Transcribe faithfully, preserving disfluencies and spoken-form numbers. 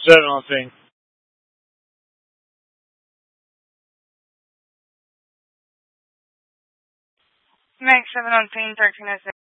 Seven on thing. Max seven on thing, thirteen oh six.